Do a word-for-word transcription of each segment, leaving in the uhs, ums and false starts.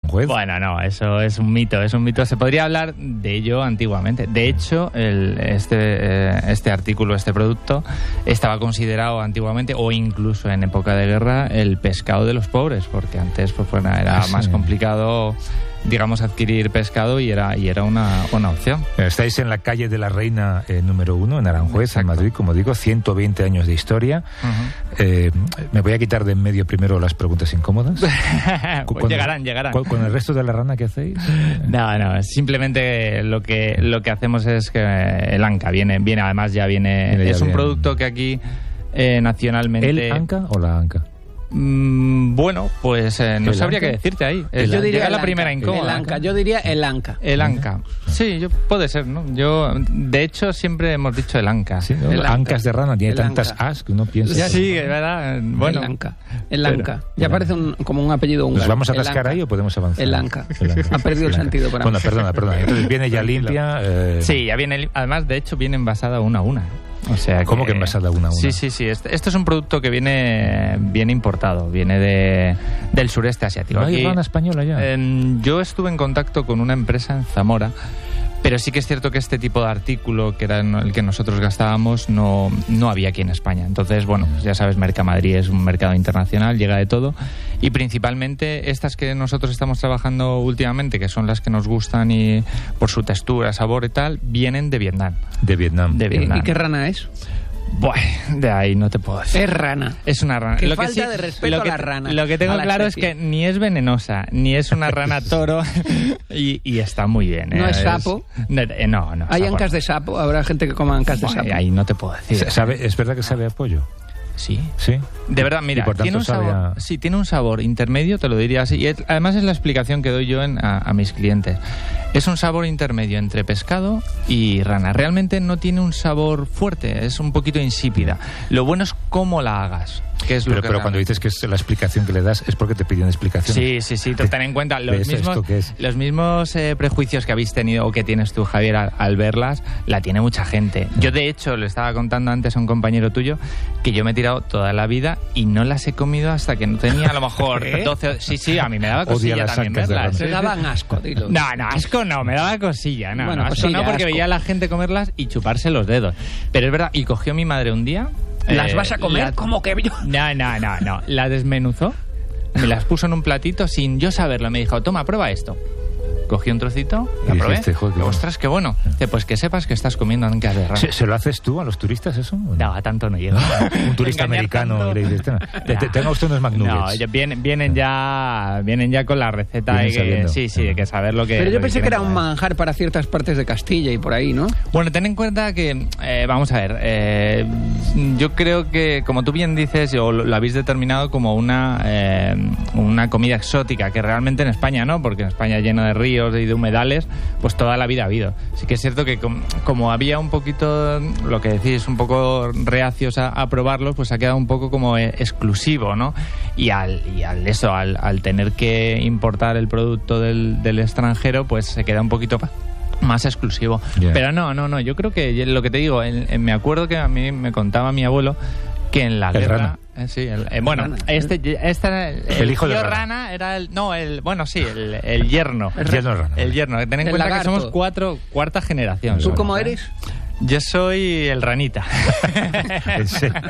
Aranjuez. Bueno, no, eso es un mito, es un mito. Se podría hablar de ello antiguamente. De hecho, el, este, eh, este artículo, este producto, estaba considerado antiguamente, o incluso en época de guerra, el pescado de los pobres, porque antes pues, bueno, era sí. más complicado, digamos, adquirir pescado y era y era una, una opción. Estáis en la calle de la Reina eh, número uno, en Aranjuez, Exacto. en Madrid, como digo, ciento veinte años de historia. Uh-huh. Eh, me voy a quitar de en medio primero las preguntas incómodas. Pues llegarán, llegarán. ¿Con, ¿Con el resto de la rana qué hacéis? No, no, simplemente lo que lo que hacemos es que el Anca viene, viene además ya viene, viene ya es un bien. producto que aquí eh, nacionalmente... ¿El Anca o la Anca? Mm, bueno, pues eh, no sabría qué decirte ahí. El yo diría la primera incómoda. El Anca, yo diría el Anca. El Anca. Sí, yo, puede ser, ¿no? Yo, de hecho, siempre hemos dicho el Anca. Sí, ¿no? El Ancas de rana, tiene el tantas Anca. as que uno piensa. Ya, sí, es verdad. Bueno, el Anca. El Anca. Ya pero, parece un, como un apellido húngaro. ¿Nos vamos a cascar ahí o podemos avanzar? El Anca. El Anca. Ha perdido el, el sentido para Bueno, mí. perdona, perdona. Entonces viene ya limpia. Eh... Sí, ya viene. Además, de hecho, viene envasada una a una. O sea ¿Cómo que envasada una a una? Sí, sí, sí. Este, esto es un producto que viene bien importado, viene de, del sureste asiático. ¿No hay Aquí, rana española ya? Eh, yo estuve en contacto con una empresa en Zamora, pero sí que es cierto que este tipo de artículo, que era el que nosotros gastábamos, no, no había aquí en España. Entonces, bueno, pues ya sabes, Mercamadrid es un mercado internacional, llega de todo. Y principalmente estas que nosotros estamos trabajando últimamente, que son las que nos gustan y por su textura, sabor y tal, vienen de Vietnam. De Vietnam. De Vietnam. ¿Y qué rana es? Bueno, de ahí no te puedo decir. Es rana. Es una rana. Qué lo falta que sí, de respeto lo que, a la rana. Lo que tengo claro especie. es que ni es venenosa, ni es una rana toro, y, y está muy bien. ¿No ¿eh? es sapo? No, no, no. ¿Hay sapo ancas no. de sapo? ¿Habrá gente que coma ancas de Bueno, sapo? ahí no te puedo decir. ¿Sabe, ¿Es verdad que sabe a pollo? Sí. Sí. De verdad, mira, tiene un sabor, a... sí, tiene un sabor intermedio, te lo diría así. Y es, además es la explicación que doy yo en, a, a mis clientes. Es un sabor intermedio entre pescado y rana. Realmente no tiene un sabor fuerte, es un poquito insípida. Lo bueno es cómo la hagas. Que es pero lo que pero cuando dices que es la explicación que le das es porque te piden explicación. Sí, sí, sí. Ten en cuenta los mismos, los mismos eh, prejuicios que habéis tenido o que tienes tú, Javier, al, al verlas, la tiene mucha gente. Yo, de hecho, le estaba contando antes a un compañero tuyo que yo me he tirado toda la vida y no las he comido hasta que no tenía a lo mejor ¿Eh? doce... Sí, sí, a mí me daba cosilla también verlas. Se daban asco, dilo. No, no, asco no, me daba cosilla. No, bueno, no, asco cosilla, no, porque asco. veía a la gente comerlas y chuparse los dedos. Pero es verdad, y cogió mi madre un día... ¿Las eh, vas a comer? la... ¿Cómo que yo? No, no, no, no. La desmenuzó, me las puso en un platito sin yo saberlo. Me dijo, toma, prueba esto. Cogí un trocito, la probé. Dijiste, joder, qué Ostras, qué bueno. Dice, pues que sepas que estás comiendo ancas de rana. ¿Se, ¿Se lo haces tú a los turistas eso? No, a tanto no llego. Un turista americano y le dices, tenga, no. tenga usted unos McNuggets. No, vienen, vienen ya vienen ya con la receta. Y que, sí, sí, de que saber lo que... Pero yo lo pensé que, que era un comer. manjar para ciertas partes de Castilla y por ahí, ¿no? Bueno, ten en cuenta que, eh, vamos a ver, eh, yo creo que, como tú bien dices, o lo, lo habéis determinado como una, eh, una comida exótica, que realmente en España no, porque en España lleno de ríos y de humedales, pues toda la vida ha habido. Sí que es cierto que com, como había un poquito, lo que decís, un poco reacios a, a probarlos, pues ha quedado un poco como eh, exclusivo, ¿no? Y al, y al eso, al, al tener que importar el producto del, del extranjero, pues se queda un poquito más exclusivo. Yeah. Pero no, no, no, yo creo que lo que te digo, en, en, me acuerdo que a mí me contaba mi abuelo que en la el guerra... Rana. Eh, sí, el, eh, bueno, rana. este, este el, el hijo de rana. rana era el... No, el... Bueno, sí, el, el yerno. El yerno rana. El yerno. Ten en el cuenta lagarto. que somos cuatro, cuarta generación. ¿Tú somos, cómo ¿eh? eres? Yo soy el ranita. ¿En serio?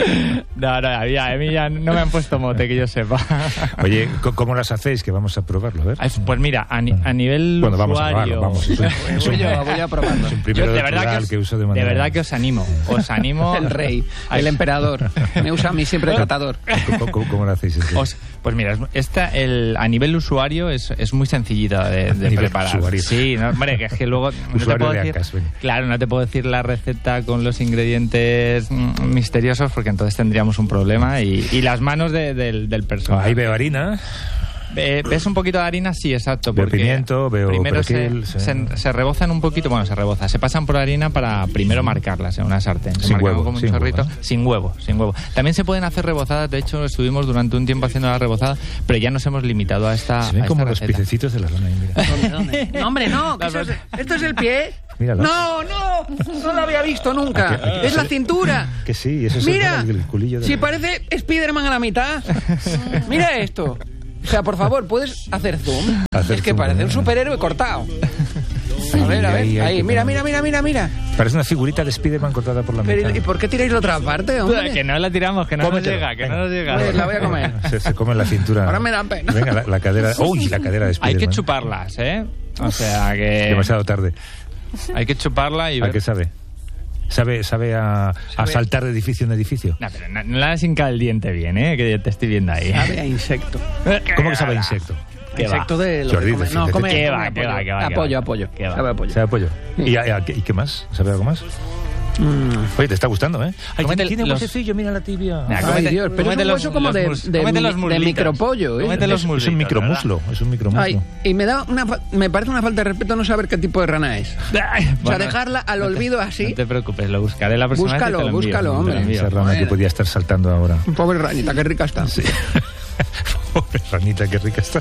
No, no, a mí, a mí ya no me han puesto mote, que yo sepa. Oye, ¿cómo las hacéis? Que vamos a probarlo, a ver. Pues mira, a, ni, a nivel bueno, vamos usuario... a probarlo, vamos. Es un, es un, voy, yo, voy a probarlo. Es un primero yo, de, de verdad que os, que uso de manera... De verdad que os animo. Os animo... El rey, el emperador. Me usa a mí siempre tratador. ¿Cómo, cómo, cómo lo hacéis? Os, pues mira, esta, el, a nivel usuario es, es muy sencillita de, de preparar. Usuario. Sí, no, hombre, que es que luego... No te puedo decir, Ancas, claro, no te puedo decir la receta con los ingredientes mm, misteriosos, porque entonces tendríamos un problema. Y, y las manos de, de, del personal. Ahí veo harina. Eh, ¿Ves un poquito de harina? Sí, exacto. Veo pimiento, veo primero perejil, se, sí. se, se rebozan un poquito, bueno, se reboza, se pasan por harina para primero marcarlas en una sartén. Se sin huevo, como un sin chorrito, huevo, ¿eh? sin huevo, sin huevo. También se pueden hacer rebozadas, de hecho estuvimos durante un tiempo haciendo la rebozada, pero ya nos hemos limitado a esta Se ven a como esta los receta. piececitos de la rana. Mira. ¿Dónde, dónde? No, hombre, no. ¿Esto es, ¿Esto es el pie? Míralo. No, no, no lo había visto nunca. Aquí, aquí, es la cintura. Que sí, eso es Mira, el, el culillo de si la... parece Spiderman a la mitad. Mira esto. O sea, por favor, ¿puedes hacer zoom? Hacer es que zoom, parece ¿eh? un superhéroe cortado. A ver, a ver, Ahí, ahí, ahí, ahí, mira, que mira, no. mira, mira, mira. Parece una figurita de Spiderman cortada por la mitad. Pero, ¿y por qué tiráis la otra parte, hombre? Que no la tiramos, que no Cómetelo, nos llega, que venga. no nos llega. Pues la voy a comer. Se, se come en la cintura. Ahora me da pena. Venga, la, la cadera. ¡Uy! La cadera de Hay Spiderman. que chuparlas, ¿eh? O sea que... Demasiado tarde. Hay que chuparla y ¿A ver... qué sabe? ¿Sabe, sabe a, a Sabe- saltar de edificio en edificio? No, pero no, no la has hincado el diente bien, ¿eh? Que te estoy viendo ahí. Sabe a insecto. ¿Cómo que sabe a insecto? ¿Qué va? Insecto de lo Jordi, que come. No, defiéndete. come, ¿Qué come va, apoyo. qué va, qué va, qué Apoyo, va? apoyo. ¿Qué va? Sabe a apoyo. ¿Sabe a pollo? ¿Y, a- a- ¿Y qué más? ¿Sabe algo más? Mm. Oye, te está gustando, ¿eh? Ay, Cómete tiene, tiene los- huesecillo, mira la tibia. Mira, Ay, cómete- Dios, pero es cómete un los- hueso como los de, mus- de, cómete los mi- de muslitos. micropollo, ¿eh? Cómete los Es un muslitos, micromuslo, es un micromuslo. Ay, y me da una fa- me parece una falta de respeto no saber qué tipo de rana es. ¿verdad? O sea, Bueno, dejarla al no te- olvido así. No te preocupes, lo buscaré la próxima vez y Búscalo, te lo envío. búscalo, Te lo hombre. envío. Esa rana que Bueno. podía estar saltando ahora. Pobre ranita, qué rica está. Sí. Pobre ranita, qué rica está.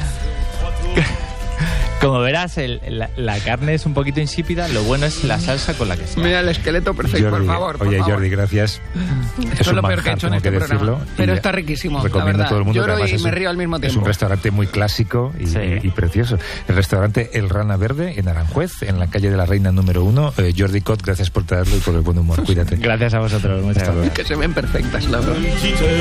Como verás, el- la, la carne es un poquito insípida, lo bueno es la salsa con la que se Mira el esqueleto perfecto, Jordi, por favor. por oye, favor. Jordi, gracias. Esto es un lo peor que he manjar, hecho en tengo este que programa. decirlo, Pero y está riquísimo, la Recomiendo verdad. a todo el mundo. Lloro que además y es me un- río al mismo Es tiempo. un restaurante muy clásico y, Sí. y- y precioso. El restaurante El Rana Verde, en Aranjuez, en la calle de la Reina número uno. Eh, Jordi Cot, gracias por traerlo y por el buen humor. Cuídate. Gracias a vosotros, muchas Hasta luego. gracias. Que se ven perfectas, la verdad.